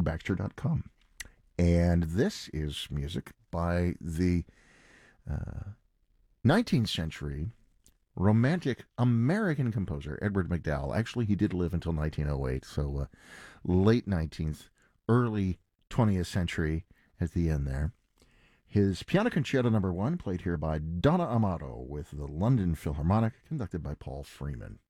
carlbaxter.com. And this is music by the 19th century romantic American composer Edward MacDowell. Actually, he did live until 1908, so late 19th, early 20th century at the end there. His Piano Concerto No. 1, played here by Donna Amato with the London Philharmonic, conducted by Paul Freeman.